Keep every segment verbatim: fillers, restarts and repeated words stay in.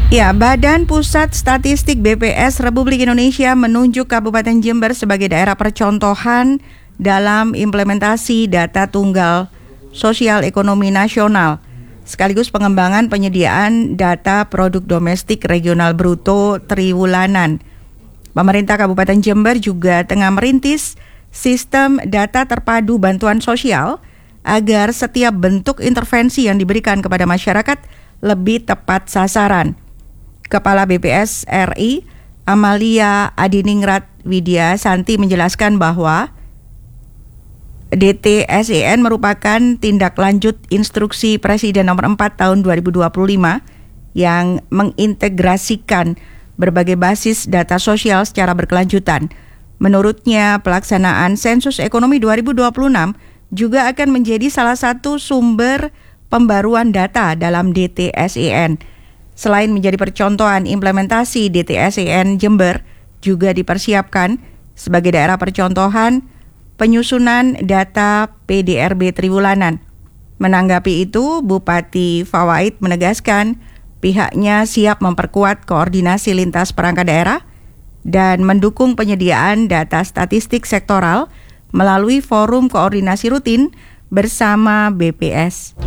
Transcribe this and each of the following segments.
Ya, Badan Pusat Statistik B P S Republik Indonesia menunjuk Kabupaten Jember sebagai daerah percontohan dalam implementasi data tunggal sosial ekonomi nasional, sekaligus pengembangan penyediaan data produk domestik regional bruto triwulanan. Pemerintah Kabupaten Jember juga tengah merintis sistem data terpadu bantuan sosial agar setiap bentuk intervensi yang diberikan kepada masyarakat lebih tepat sasaran. Kepala B P S R I, Amalia Adiningrat Widya Santi menjelaskan bahwa D T S E N merupakan tindak lanjut instruksi Presiden nomor empat tahun dua ribu dua puluh lima yang mengintegrasikan berbagai basis data sosial secara berkelanjutan. Menurutnya, pelaksanaan sensus ekonomi dua ribu dua puluh enam juga akan menjadi salah satu sumber pembaruan data dalam D T S E N. Selain menjadi percontohan implementasi D T S E N Jember, juga dipersiapkan sebagai daerah percontohan penyusunan data P D R B triwulanan. Menanggapi itu, Bupati Fawaid menegaskan pihaknya siap memperkuat koordinasi lintas perangkat daerah dan mendukung penyediaan data statistik sektoral melalui forum koordinasi rutin bersama B P S.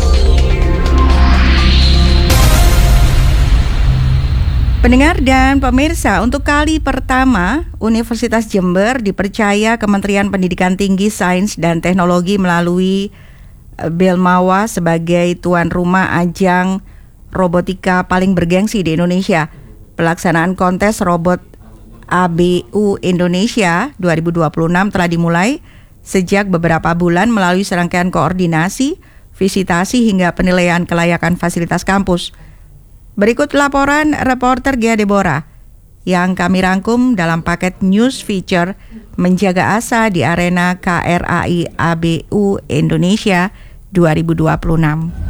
Pendengar dan pemirsa, untuk kali pertama Universitas Jember dipercaya Kementerian Pendidikan Tinggi, Sains dan Teknologi melalui Belmawa sebagai tuan rumah ajang robotika paling bergengsi di Indonesia. Pelaksanaan kontes robot A B U Indonesia dua ribu dua puluh enam telah dimulai sejak beberapa bulan melalui serangkaian koordinasi, visitasi hingga penilaian kelayakan fasilitas kampus. Berikut laporan reporter Gia Deborah yang kami rangkum dalam paket news feature Menjaga Asa di Arena K R A I A B U Indonesia dua ribu dua puluh enam.